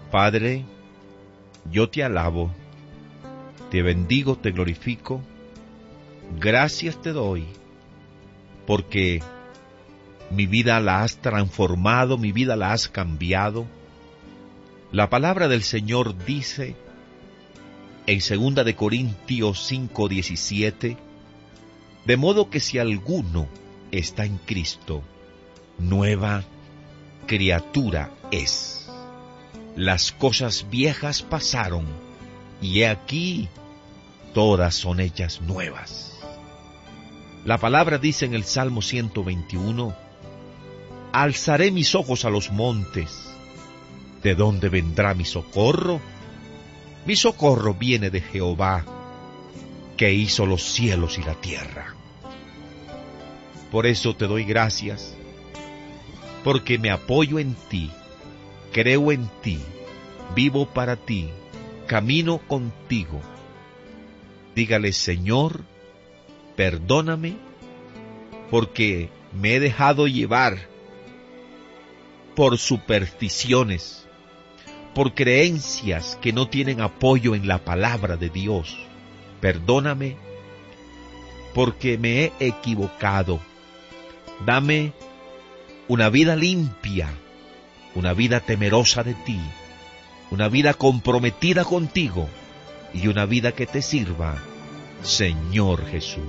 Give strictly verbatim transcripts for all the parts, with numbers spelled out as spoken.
Padre, yo te alabo, te bendigo, te glorifico, gracias te doy, porque mi vida la has transformado, mi vida la has cambiado. La palabra del Señor dice en segunda de Corintios cinco diecisiete, de modo que si alguno está en Cristo, nueva criatura es. Las cosas viejas pasaron, y he aquí, todas son hechas nuevas. La palabra dice en el Salmo ciento veintiuno, alzaré mis ojos a los montes, ¿de dónde vendrá mi socorro? Mi socorro viene de Jehová, que hizo los cielos y la tierra. Por eso te doy gracias, porque me apoyo en ti, creo en ti, vivo para ti, camino contigo. Dígale, Señor, perdóname, porque me he dejado llevar por supersticiones, por creencias que no tienen apoyo en la palabra de Dios. Perdóname, porque me he equivocado. Dame una vida limpia, una vida temerosa de ti, una vida comprometida contigo y una vida que te sirva, Señor Jesús.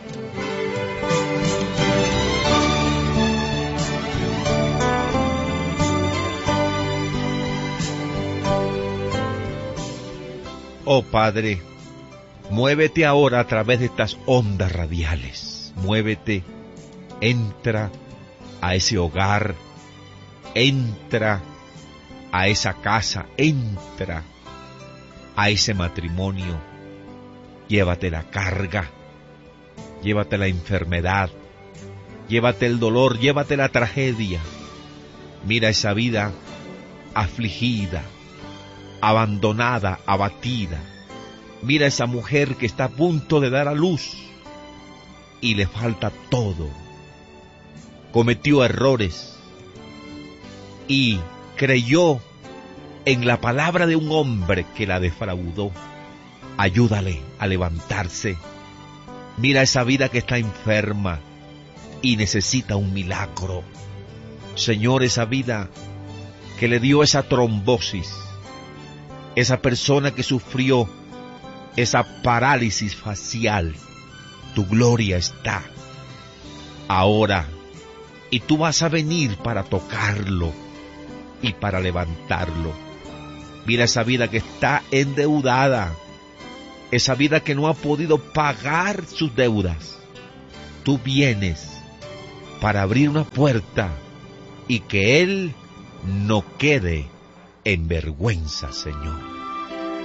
Oh Padre, muévete ahora a través de estas ondas radiales. Muévete, entra a ese hogar, entra a esa casa, entra a ese matrimonio. Llévate la carga, llévate la enfermedad, llévate el dolor, llévate la tragedia. Mira esa vida afligida, abandonada, abatida. Mira esa mujer que está a punto de dar a luz y le falta todo. Cometió errores y creyó en la palabra de un hombre que la defraudó. Ayúdale a levantarse. Mira esa vida que está enferma y necesita un milagro. Señor, esa vida que le dio esa trombosis, esa persona que sufrió esa parálisis facial, tu gloria está ahora, y tú vas a venir para tocarlo y para levantarlo. Mira esa vida que está endeudada, esa vida que no ha podido pagar sus deudas. Tú vienes para abrir una puerta y que él no quede en vergüenza, Señor.